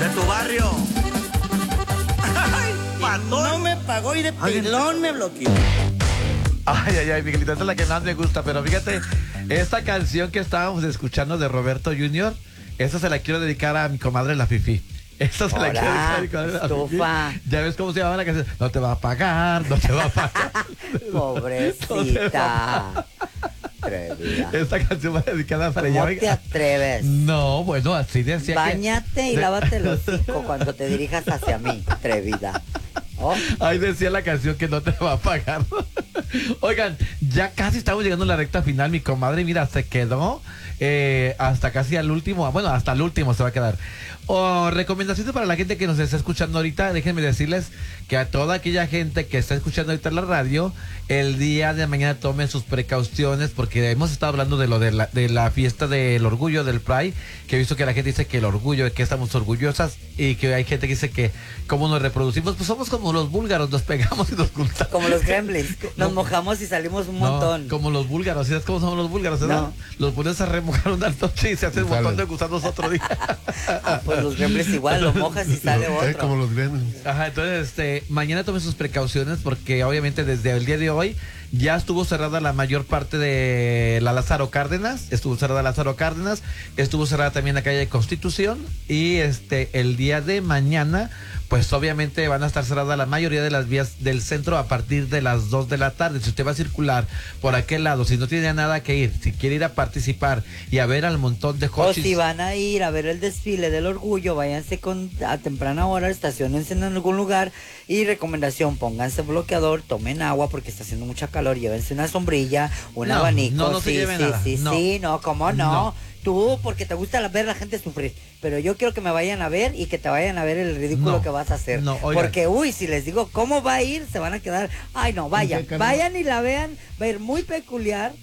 de tu barrio. No me pagó y de pilón me bloqueó. Ay, Miguelito, esta es la que más me gusta, pero fíjate, esta canción que estábamos escuchando de Roberto Junior, esa se la quiero dedicar a mi comadre la Fifi. Esta se la quiero dedicar a mi comadre la Fifi. Ya ves cómo se llama la canción. No te va a pagar, no te va a pagar. Pobrecita. Atrevida. Esta canción va dedicada para ella. ¿Cómo te atreves? No, bueno, así decía. Báñate y lávate el hocico cuando te dirijas hacia mí, atrevida. Oh. Ahí decía la canción que no te va a pagar. Oigan, ya casi estamos llegando a la recta final. Mi comadre, mira, se quedó hasta casi al último. Bueno, hasta el último se va a quedar. Recomendaciones para la gente que nos está escuchando ahorita. Déjenme decirles que a toda aquella gente que está escuchando ahorita la radio, el día de mañana tomen sus precauciones, porque hemos estado hablando de lo de la fiesta del orgullo del Pride, que he visto que la gente dice que el orgullo, de que estamos orgullosas, y que hay gente que dice que cómo nos reproducimos. Pues somos como los búlgaros, nos pegamos y nos ocultamos. Como los gremlins, nos mojamos y salimos un montón. Como los búlgaros, ¿sí? ¿Sabes cómo somos los búlgaros? No. Los pones a remojar una noche y se hace un montón de gusanos otro día. Pues los gremlins igual, lo mojas y sale otro. Como los gremlins. Ajá, entonces mañana tomen sus precauciones, porque obviamente desde el día de hoy ya estuvo cerrada la mayor parte de la Lázaro Cárdenas, estuvo cerrada también la calle Constitución, y el día de mañana pues obviamente van a estar cerradas la mayoría de las vías del centro a partir de las 2 de la tarde. Si usted va a circular por aquel lado, si no tiene nada que ir, si quiere ir a participar y a ver al montón de coches. O si van a ir a ver el desfile del orgullo, váyanse a temprana hora, estacionense en algún lugar, y recomendación, pónganse bloqueador, tomen agua porque está haciendo mucha calor, llévense una sombrilla, un abanico. No se lleve nada. ¿Cómo no? Tú, porque te gusta ver a la gente sufrir. Pero yo quiero que me vayan a ver y que te vayan a ver el ridículo que vas a hacer. Porque, si les digo cómo va a ir, se van a quedar. Ay, no, vayan y la vean. Va a ir muy peculiar.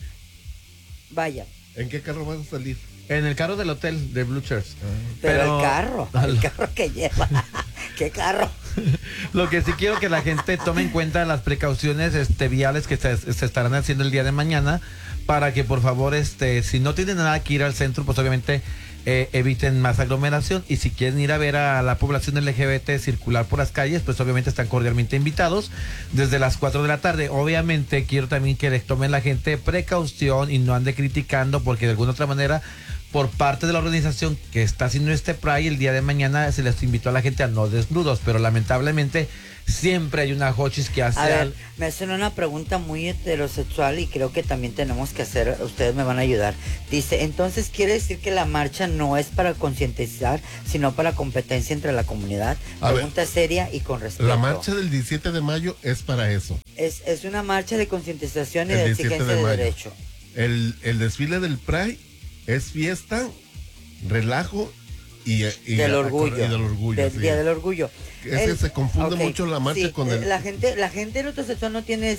Vayan. ¿En qué carro vas a salir? En el carro del hotel de Blue Chairs. Pero el carro que lleva. ¿Qué carro? Lo que sí quiero que la gente tome en cuenta las precauciones viales que se estarán haciendo el día de mañana, para que por favor, si no tienen nada que ir al centro, pues obviamente eviten más aglomeración, y si quieren ir a ver a la población LGBT circular por las calles, pues obviamente están cordialmente invitados desde las 4 de la tarde. Obviamente quiero también que les tomen la gente precaución y no ande criticando, porque de alguna otra manera, por parte de la organización que está haciendo este Pride, el día de mañana se les invitó a la gente a no desnudos, pero lamentablemente siempre hay una hochis que hace... A ver, me hacen una pregunta muy heterosexual y creo que también tenemos que hacer, ustedes me van a ayudar. Dice, entonces quiere decir que la marcha no es para concientizar, sino para competencia entre la comunidad. Pregunta seria y con respeto. La marcha del 17 de mayo es para eso. Es una marcha de concientización y de exigencia de derecho. El desfile del Pride es fiesta, relajo y del orgullo. Del Día del Orgullo. Se confunde mucho la marcha con el... La gente heterosexual no tiene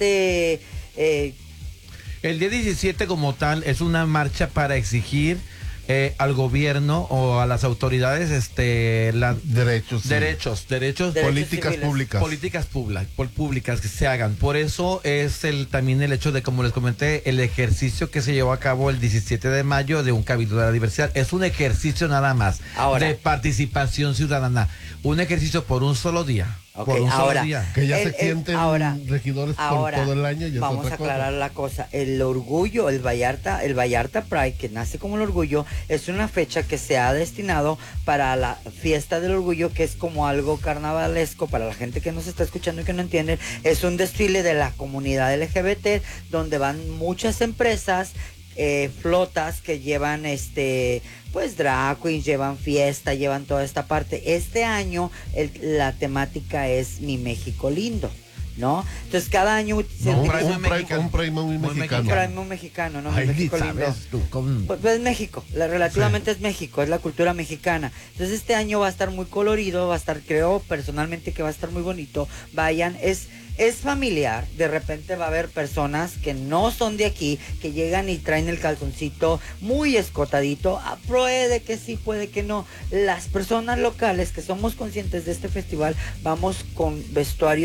El día 17 como tal es una marcha para exigir al gobierno o a las autoridades derechos políticas públicas que se hagan. Por eso es también el hecho de, como les comenté, el ejercicio que se llevó a cabo el 17 de mayo de un cabildo de la diversidad. Es un ejercicio nada más de participación ciudadana, un ejercicio por un solo día. Que ya se sienten regidores por todo el año. Y vamos a aclarar la cosa. El orgullo, el Vallarta Pride, que nace como el orgullo, es una fecha que se ha destinado para la fiesta del orgullo, que es como algo carnavalesco para la gente que nos está escuchando y que no entiende. Es un desfile de la comunidad LGBT donde van muchas empresas, flotas que llevan pues drag queens, llevan fiesta, llevan toda esta parte. Este año la temática es Mi México Lindo, ¿no? Entonces cada año un Pride muy mexicano. Un Pride muy mexicano, ¿no? Mi México Lindo. Pues es México, relativamente es México, es la cultura mexicana. Entonces este año va a estar muy colorido, va a estar, creo personalmente que va a estar muy bonito. Vayan, es familiar. De repente va a haber personas que no son de aquí, que llegan y traen el calzoncito muy escotadito. Puede que sí, puede que no. Las personas locales que somos conscientes de este festival, vamos con vestuarios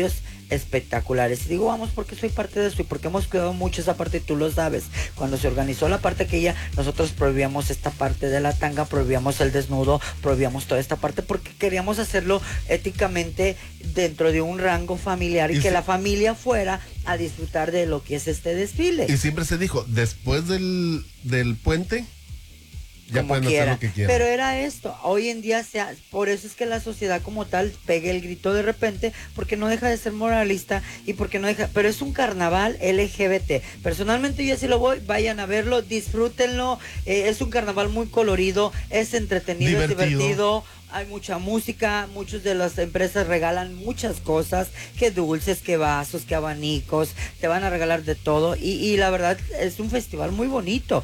espectaculares. Y digo vamos porque soy parte de eso y porque hemos cuidado mucho esa parte, tú lo sabes. Cuando se organizó la parte aquella, nosotros prohibíamos esta parte de la tanga, prohibíamos el desnudo, prohibíamos toda esta parte porque queríamos hacerlo éticamente dentro de un rango familiar y que la familia fuera a disfrutar de lo que es este desfile. Y siempre se dijo, después del puente, ya pueden hacer lo que quieran. Pero era esto, hoy en día por eso es que la sociedad como tal pegue el grito de repente, porque no deja de ser moralista y porque no deja, pero es un carnaval LGBT. Personalmente yo sí lo voy, vayan a verlo, disfrútenlo, es un carnaval muy colorido, es entretenido, es divertido. Hay mucha música, muchas de las empresas regalan muchas cosas, que dulces, que vasos, que abanicos, te van a regalar de todo y la verdad es un festival muy bonito.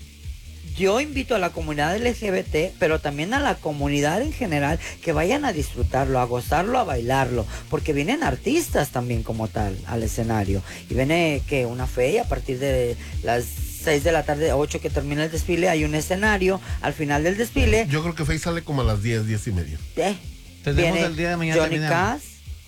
Yo invito a la comunidad LGBT, pero también a la comunidad en general, que vayan a disfrutarlo, a gozarlo, a bailarlo, porque vienen artistas también como tal al escenario. Y viene que una fe a partir de las 6 de la tarde, 8 que termina el desfile, hay un escenario al final del desfile. Yo creo que Faye sale como a las 10:30. Tenemos el día de mañana Johnny Cass.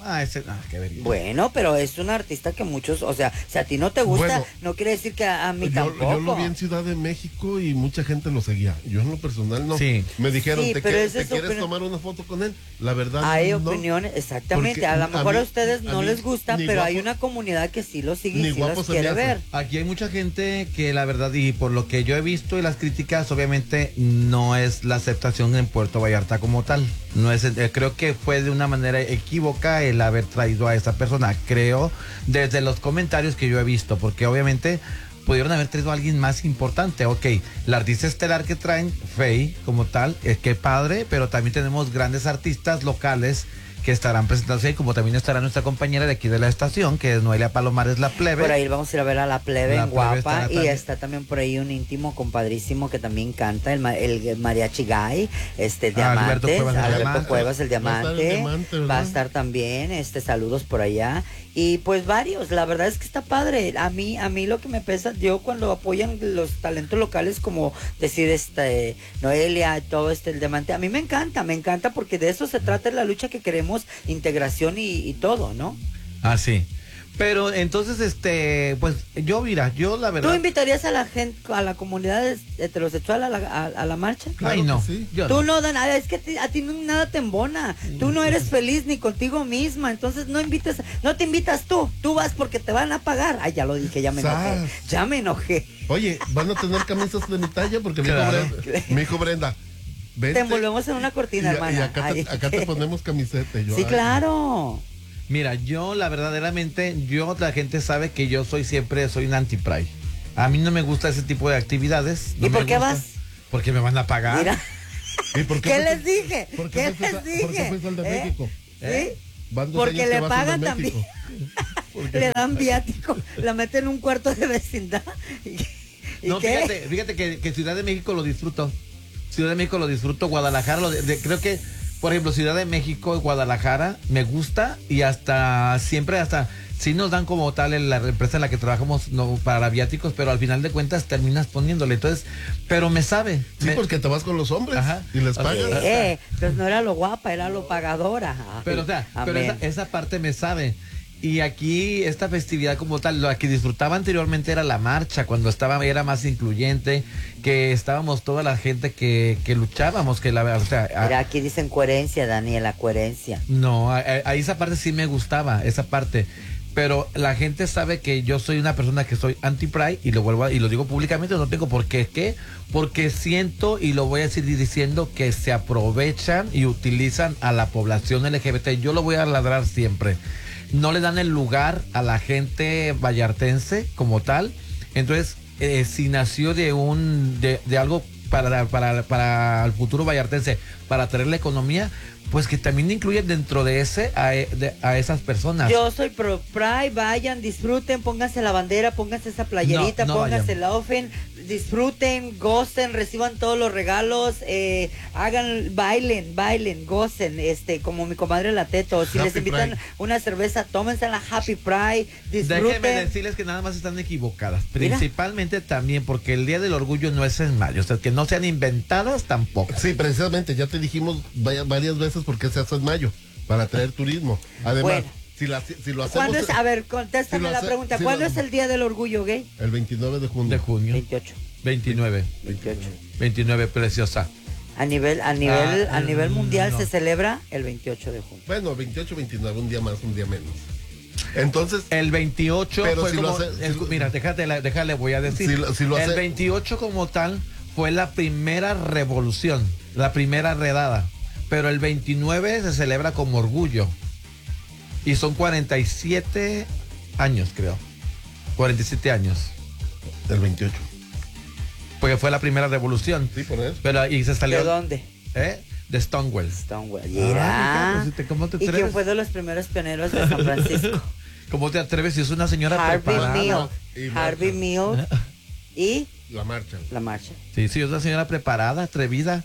Qué vergüenza. Bueno, pero es un artista que muchos, o sea, si a ti no te gusta, no quiere decir que a mí tampoco. Yo lo vi en Ciudad de México y mucha gente lo seguía. Yo en lo personal no. Sí. Me dijeron, ¿te quieres tomar una foto con él? La verdad hay opiniones, exactamente. A lo mejor a ustedes no les gusta, pero hay una comunidad que sí lo sigue y sí los quiere ver. Aquí hay mucha gente que la verdad, y por lo que yo he visto y las críticas, obviamente no es la aceptación en Puerto Vallarta como tal. No es, creo que fue de una manera equívoca el haber traído a esa persona, creo, desde los comentarios que yo he visto, porque obviamente pudieron haber traído a alguien más importante. Ok, la artista estelar que traen, Faye, como tal, que padre, pero también tenemos grandes artistas locales que estarán presentándose ahí, como también estará nuestra compañera de aquí de la estación, que es Noelia Palomares, la plebe. Por ahí vamos a ir a ver a la plebe en Guapa, y está también por ahí un íntimo compadrísimo que también canta, el mariachi guy, Diamantes, Alberto Cuevas, el Diamante, va a estar también, saludos por allá, y pues varios, la verdad es que está padre. A mí lo que me pesa, yo cuando apoyan los talentos locales, como decir Noelia, todo el Diamante, a mí me encanta porque de eso se trata la lucha que queremos, integración y todo, ¿no? Sí. Pero entonces, pues yo la verdad. ¿Tú invitarías a la gente, a la comunidad heterosexual a la marcha? Claro. Ay, no. Sí. Tú no, nada, es que a ti nada te embona. Tú no eres feliz ni contigo misma, entonces no te invitas tú vas porque te van a pagar. Ay, ya lo dije, ya me enojé. Oye, van a tener camisas de mi talla porque me dijo Brenda. Vente, te envolvemos en una cortina, hermana. Y acá te ponemos camiseta. Sí, claro. Mira, yo verdaderamente, la gente sabe que yo soy un anti-pride. A mí no me gusta ese tipo de actividades. ¿Y por qué vas? Porque me van a pagar. Mira. ¿Y por qué les dije? ¿Por qué fuiste al de México? ¿Sí? Porque le pagan también. Le dan viático, la meten en un cuarto de vecindad. No, fíjate que Ciudad de México lo disfruto. Guadalajara, creo que, por ejemplo, Ciudad de México, Guadalajara, me gusta, y siempre sí nos dan como tal la empresa en la que trabajamos para viáticos, pero al final de cuentas terminas poniéndole, entonces, pero me sabe. Sí, porque te vas con los hombres y les pagas. Pues no era lo guapa, era lo pagadora. Pero esa parte me sabe. Y aquí esta festividad como tal, la que disfrutaba anteriormente era la marcha, cuando era más incluyente, que estábamos toda la gente que luchábamos, que Mira, aquí dicen coherencia, Daniela, coherencia. No, ahí esa parte sí me gustaba, esa parte. Pero la gente sabe que yo soy una persona que soy anti-pride, y lo digo públicamente, no tengo por qué. Porque siento, y lo voy a seguir diciendo, que se aprovechan y utilizan a la población LGBT. Yo lo voy a ladrar siempre. No le dan el lugar a la gente vallartense como tal. Entonces, si nació de algo para el futuro vallartense, para traer la economía, pues que también incluyen dentro de a esas personas. Yo soy pro Pride, vayan, disfruten, pónganse la bandera, pónganse esa playerita, pónganse el outfit, disfruten, gocen, reciban todos los regalos, bailen, gocen, como mi comadre La Teto. Si les invitan una cerveza, tómense la Happy Pride, disfruten. Déjenme decirles que nada más están equivocadas, principalmente también porque el Día del Orgullo no es en mayo, o sea, que no sean inventadas tampoco. Sí, precisamente, ya te dijimos varias veces por qué se hace en mayo, para traer turismo. Además, Si lo hacemos... ¿Cuándo es? A ver, contéstame la pregunta. ¿Cuándo es el Día del Orgullo Gay? El 29 de junio. De junio. 28. 29. 29, preciosa. A nivel mundial se celebra el 28 de junio. Bueno, 28, 29, un día más, un día menos. Entonces... El 28 pero fue si como... mira, déjale, voy a decir. El 28 como tal fue la primera revolución, la primera redada. Pero el 29 se celebra como orgullo. Y son 47 años, creo. 47 años. El 28. Porque fue la primera revolución. Sí, por eso. Pero y se salió. ¿De dónde? De Stonewall. ¿Cómo te atreves? ¿Y quién fue de los primeros pioneros de San Francisco? ¿Cómo te atreves si es una señora preparada? Harvey Milk y... La marcha. Sí, es una señora preparada, atrevida.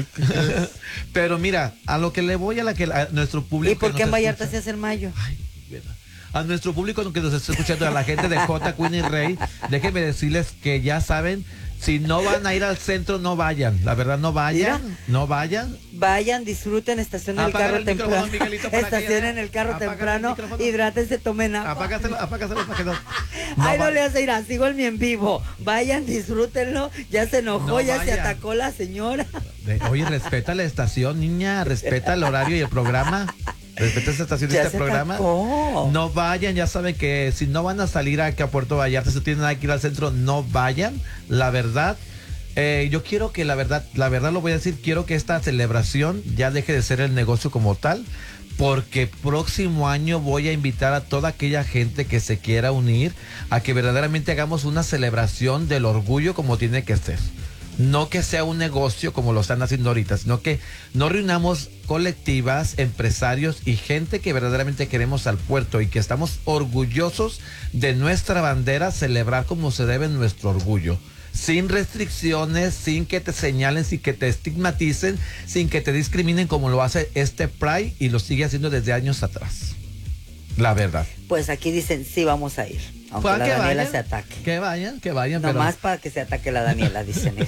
Pero mira, a lo que le voy a nuestro público. ¿Y por qué en Vallarta se hace el mayo? Ay, verdad. A nuestro público que nos está escuchando, a la gente de J, Queen y Rey, déjenme decirles que ya saben, si no van a ir al centro, no vayan. La verdad, no vayan. Mira, no vayan. Vayan, disfruten, estacionen el carro temprano. Estacionen el carro temprano, hidrátense, tomen agua. Apágaselo para que no. Ay, no le hace ir a sigo en mi en vivo. Vayan, disfrútenlo. Ya se enojó, ya se atacó la señora. Oye, respeta la estación, niña. Respeta el horario y el programa. Respeta esta estación y este programa. No vayan, ya saben que si no van a salir aquí a Puerto Vallarta, si tienen nada que ir al centro, no vayan. La verdad, yo quiero que la verdad lo voy a decir, quiero que esta celebración ya deje de ser el negocio como tal, porque próximo año voy a invitar a toda aquella gente que se quiera unir a que verdaderamente hagamos una celebración del orgullo como tiene que ser. No que sea un negocio como lo están haciendo ahorita, sino que no reunamos colectivas, empresarios y gente que verdaderamente queremos al puerto y que estamos orgullosos de nuestra bandera, celebrar como se debe nuestro orgullo. Sin restricciones, sin que te señalen, sin que te estigmaticen, sin que te discriminen como lo hace este Pride y lo sigue haciendo desde años atrás. La verdad. Pues aquí dicen, sí vamos a ir. Aunque la Daniela se ataque. Que vayan. Nomás para que se ataque la Daniela, dice, mira.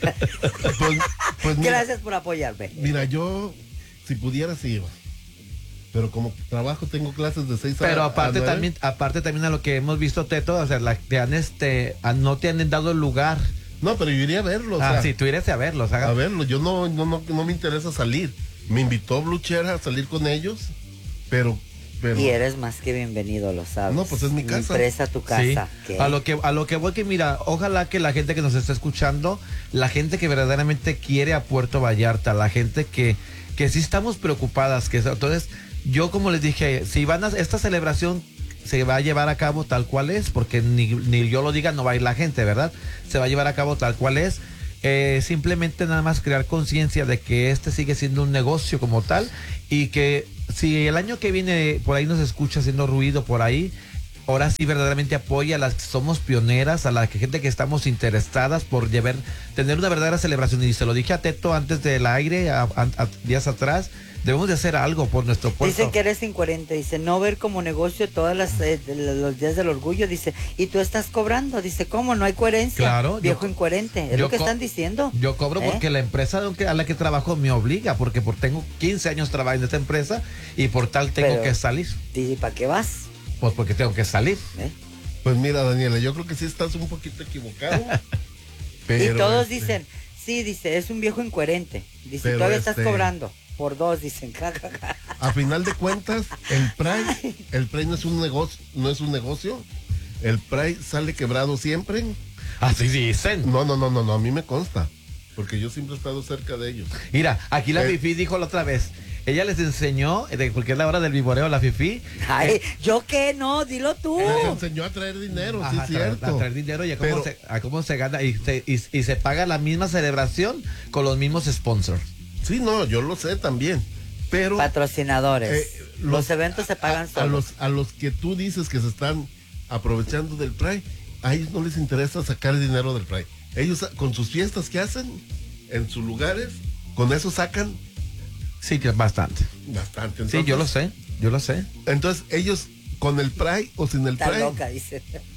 Pues mira, gracias por apoyarme. Mira, yo, si pudiera, sí iba. Pero como trabajo, tengo clases de 6 a 9. Pero aparte también a lo que hemos visto, Teto, o sea, no te han dado el lugar. No, pero yo iría a verlos. Sí, tú irías a verlos. A verlos, yo no me interesa salir. Me invitó Blue Chair a salir con ellos, pero... Y eres más que bienvenido, lo sabes. No, pues es mi casa. Empresa, tu casa. Sí. A lo que voy, que mira, ojalá que la gente que nos está escuchando, la gente que verdaderamente quiere a Puerto Vallarta, la gente que sí estamos preocupadas, entonces, yo como les dije, si esta celebración se va a llevar a cabo tal cual es, porque ni yo lo diga, no va a ir la gente, ¿verdad? Se va a llevar a cabo tal cual es. Simplemente nada más crear conciencia de que este sigue siendo un negocio como tal y que si el año que viene por ahí nos escucha haciendo ruido por ahí, ahora sí verdaderamente apoya a las que somos pioneras, a la gente que estamos interesadas por tener una verdadera celebración. Y se lo dije a Teto antes del aire, días atrás, debemos de hacer algo por nuestro puerto. Dicen que eres incoherente, dice, no ver como negocio todos los días del orgullo, dice, y tú estás cobrando, dice, ¿cómo? No hay coherencia. Claro. Viejo incoherente, es lo que están diciendo. Yo cobro porque la empresa a la que trabajo me obliga, porque tengo 15 años trabajando en esta empresa y por tal tengo que salir. ¿Y para qué vas? Pues porque tengo que salir. Pues mira, Daniela, yo creo que sí estás un poquito equivocado. Pero y todos dicen, sí, dice, es un viejo incoherente. Dice, todavía estás cobrando. Por 2, dicen. A final de cuentas, el Pride no es un negocio. El Pride sale quebrado siempre. Así dicen. No, a mí me consta. Porque yo siempre he estado cerca de ellos. Mira, aquí la Fifi dijo la otra vez. Ella les enseñó, porque es la hora del vivoreo, la Fifi. Ay, ¿yo qué? No, dilo tú. Les enseñó a traer dinero, sí es cierto. A traer dinero y a cómo se gana y se paga la misma celebración con los mismos sponsors. Sí, no, yo lo sé también, pero... Patrocinadores. Los eventos se pagan solos. A los que tú dices que se están aprovechando del Pride, a ellos no les interesa sacar dinero del Pride. Ellos con sus fiestas que hacen en sus lugares, con eso sacan... Sí, que es bastante. Bastante. Entonces, sí, yo lo sé. Entonces, ellos con el Pride o sin el Pride... Está loca, dice.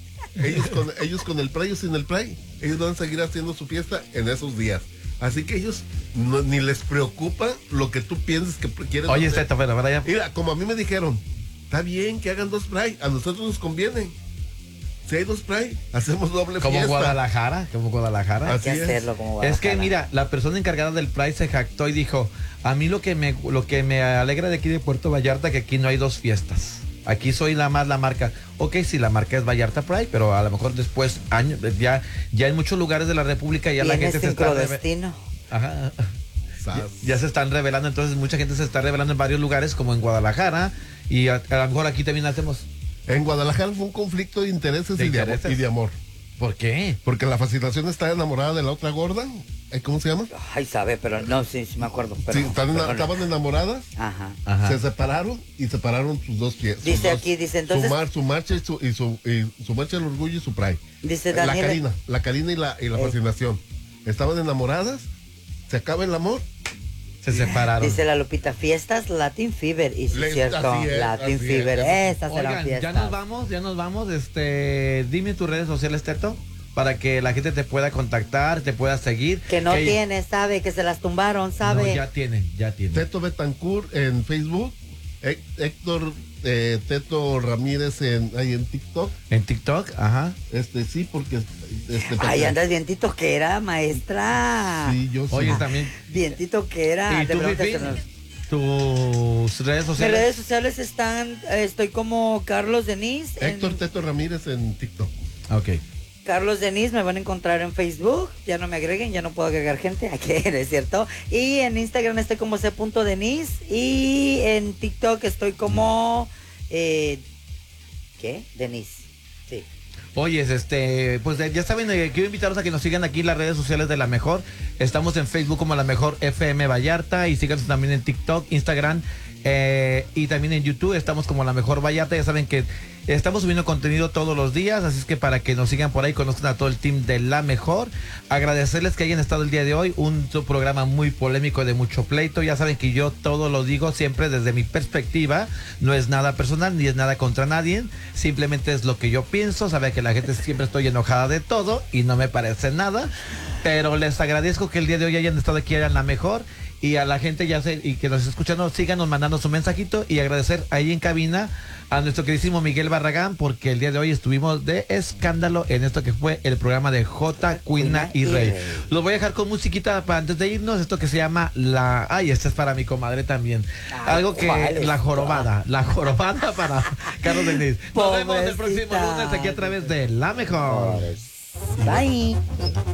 Ellos con el Pride o sin el Pride, ellos van a seguir haciendo su fiesta en esos días. Así que ellos ni les preocupa lo que tú piensas que quieren. Oye, hacer. pero ya... Mira, como a mí me dijeron, Está bien que hagan 2 Pride, a nosotros nos conviene. Si hay 2 Pride, hacemos doble Como fiesta. como Guadalajara. Hay que Así es. hacerlo como Es que Guadalajara. mira, la persona encargada del Pride se jactó y dijo, a mí lo que me alegra de aquí de Puerto Vallarta que aquí no hay 2 fiestas. Aquí soy la marca. Ok, sí, la marca es Vallarta Pride, pero a lo mejor después, ya en muchos lugares de la República ya la gente se está... sincrodestino. Ajá. Sas. Ya se están revelando, entonces mucha gente se está revelando en varios lugares, como en Guadalajara, y a lo mejor aquí también hacemos... En Guadalajara fue un conflicto de intereses, ¿De y intereses? de amor. ¿Por qué? Porque la fascinación está enamorada de la otra gorda. ¿Cómo se llama? Ay, sabe, pero no, sí me acuerdo. Pero, Sí, estaban enamoradas, Ajá. Ajá. se separaron y separaron sus 2 fiestas. Dice aquí, dice, entonces- Su marcha y su marcha del orgullo y su pride. Dice Daniel. La Karina y la fascinación. Estaban enamoradas, se acaba el amor. Se separaron. Dice la Lupita, fiestas Latin Fever. Y sí, es cierto, Así es, Latin así Fever. es. Estas serán Oigan, fiestas. ya nos vamos. Dime tus redes sociales, Teto, para que la gente te pueda contactar, te pueda seguir. Que no tiene, sabe, que se las tumbaron, sabe. No, ya tiene. Teto Betancourt en Facebook. Héctor Teto Ramírez ahí en TikTok. En TikTok, ajá. Sí, porque... Ay, andas bien titoquera, maestra. Sí, yo sí. Oye, también. Bien titoquera. ¿Y de tú, verdad que Fifi? se nos- Tus redes Mis sociales. redes sociales están, estoy como Carlos Denis. Héctor Teto Ramírez en TikTok. Ok. Carlos Denis, me van a encontrar en Facebook. Ya no me agreguen, ya no puedo agregar gente. Aquí, ¿es cierto? Y en Instagram estoy como c.denis. Y en TikTok estoy como... ¿Qué? Denis. Sí. Oye, pues ya saben, quiero invitarlos a que nos sigan aquí en las redes sociales de La Mejor. Estamos en Facebook como La Mejor FM Vallarta y síganos también en TikTok, Instagram y también en YouTube. Estamos como La Mejor Vallarta. Ya saben que estamos subiendo contenido todos los días, así es que para que nos sigan por ahí, conozcan a todo el team de La Mejor. Agradecerles que hayan estado el día de hoy, un programa muy polémico de mucho pleito. Ya saben que yo todo lo digo siempre desde mi perspectiva, no es nada personal ni es nada contra nadie, simplemente es lo que yo pienso. Sabe que la gente siempre estoy enojada de todo y no me parece nada, pero les agradezco que el día de hoy hayan estado aquí en La Mejor. Y a la gente y que nos está escuchando, síganos mandando su mensajito y agradecer ahí en cabina a nuestro queridísimo Miguel Barragán, porque el día de hoy estuvimos de escándalo en esto que fue el programa de J, Cuina y Rey. Los voy a dejar con musiquita para antes de irnos, esto que se llama esta es para mi comadre también. Algo que, la jorobada para Carlos Denis. Nos vemos el próximo lunes aquí a través de La Mejor. Bye.